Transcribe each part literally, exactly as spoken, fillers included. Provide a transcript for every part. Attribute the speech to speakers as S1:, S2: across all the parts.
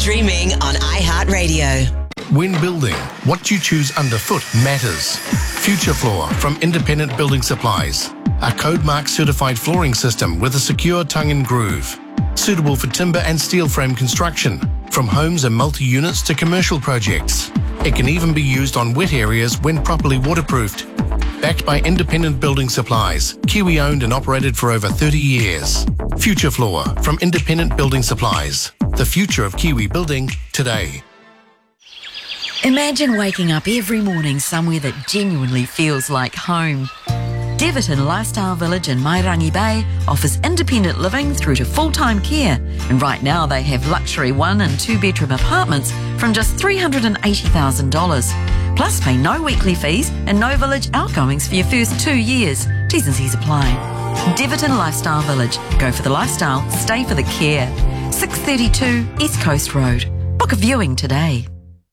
S1: Streaming on iHeartRadio.
S2: When building, what you choose underfoot matters. Future Floor from Independent Building Supplies. A Code Mark certified flooring system with a secure tongue and groove. Suitable for timber and steel frame construction, from homes and multi-units to commercial projects. It can even be used on wet areas when properly waterproofed. Backed by Independent Building Supplies, Kiwi owned and operated for over thirty years. Future Floor from Independent Building Supplies. The future of Kiwi building today.
S3: Imagine waking up every morning somewhere that genuinely feels like home. Deverton Lifestyle Village in Mairangi Bay offers independent living through to full-time care, and right now they have luxury one and two bedroom apartments from just three hundred eighty thousand dollars. Plus pay no weekly fees and no village outgoings for your first two years. T's and C's apply. Deverton Lifestyle Village. Go for the lifestyle, stay for the care. six thirty-two East Coast Road. Book a viewing today.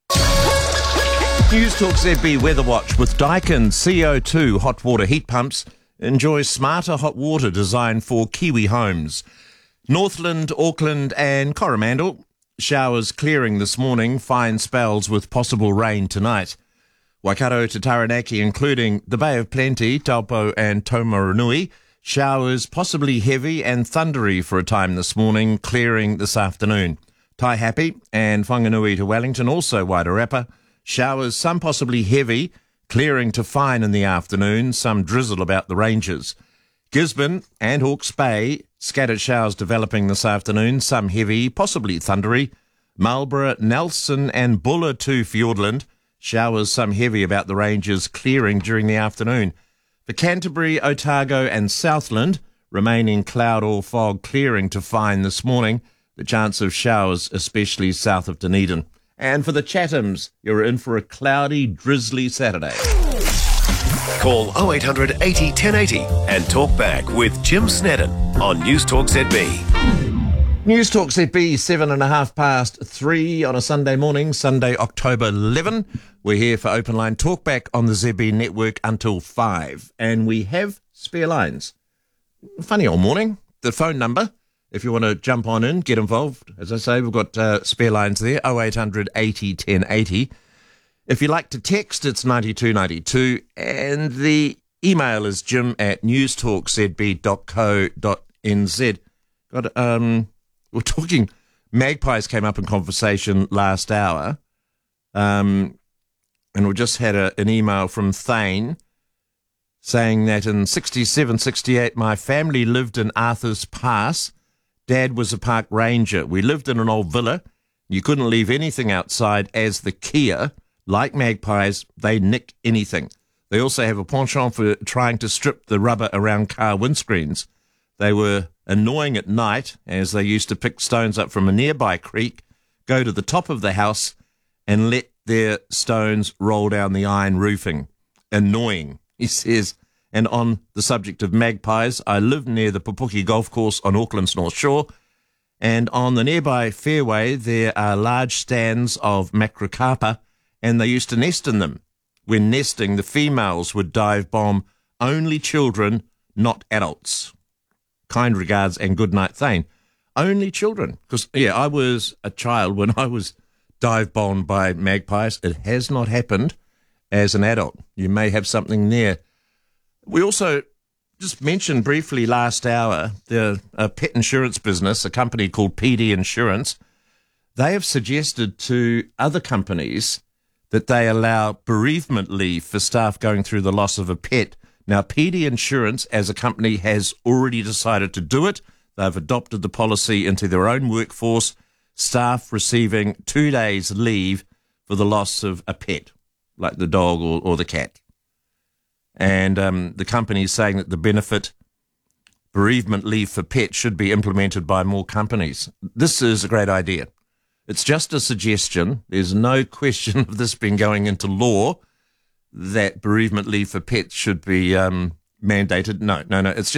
S4: News Talk Z B Weather Watch with Daikin C O two hot water heat pumps. Enjoy smarter hot water designed for Kiwi homes. Northland, Auckland and Coromandel. Showers clearing this morning. Fine spells with possible rain tonight. Waikato to Taranaki, including the Bay of Plenty, Taupo and Taumarunui. Showers possibly heavy and thundery for a time this morning, clearing this afternoon. Taihape and Whanganui to Wellington, also Wairarapa. Showers, some possibly heavy, clearing to fine in the afternoon, some drizzle about the ranges. Gisborne and Hawke's Bay, scattered showers developing this afternoon, some heavy, possibly thundery. Marlborough, Nelson and Buller to Fiordland, showers, some heavy about the ranges, clearing during the afternoon. For Canterbury, Otago and Southland, remaining cloud or fog, clearing to fine this morning. The chance of showers, especially south of Dunedin. And for the Chathams, you're in for a cloudy, drizzly Saturday.
S5: Call oh eight hundred eighty, ten eighty and talk back with Jim Snedden on News Talk Z B.
S4: News Talk Z B, seven and a half past three on a Sunday morning, Sunday, October eleventh. We're here for Open Line Talkback on the Z B network until five. And we have spare lines. Funny old morning. The phone number, if you want to jump on in, get involved. As I say, we've got uh, spare lines there, oh eight hundred eighty, ten eighty. If you like to text, it's ninety-two ninety-two. And the email is jim at newstalkzb dot co dot n z. Got, um, we're talking, magpies came up in conversation last hour. Um, and we just had a, an email from Thane saying that in sixty-seven, sixty-eight, my family lived in Arthur's Pass. Dad was a park ranger. We lived in an old villa. You couldn't leave anything outside as the Kia. Like magpies, they nick anything. They also have a penchant for trying to strip the rubber around car windscreens. They were annoying at night as they used to pick stones up from a nearby creek, go to the top of the house and let their stones roll down the iron roofing. Annoying, he says. And on the subject of magpies, I live near the Pupuki Golf Course on Auckland's North Shore, and on the nearby fairway there are large stands of macrocarpa, and they used to nest in them. When nesting, the females would dive bomb only children, not adults. Kind regards and good night, Thane. Only children. Because, yeah, I was a child when I was dive bombed by magpies. It has not happened as an adult. You may have something there. We also just mentioned briefly last hour the a pet insurance business, a company called P D Insurance. They have suggested to other companies that they allow bereavement leave for staff going through the loss of a pet. Now, P D Insurance as a company has already decided to do it. They've adopted the policy into their own workforce, staff receiving two days leave for the loss of a pet, like the dog or, or the cat. And um, the company is saying that the benefit bereavement leave for pets should be implemented by more companies. This is a great idea. It's just a suggestion. There's no question of this being going into law that bereavement leave for pets should be um, mandated. No, no, no. It's just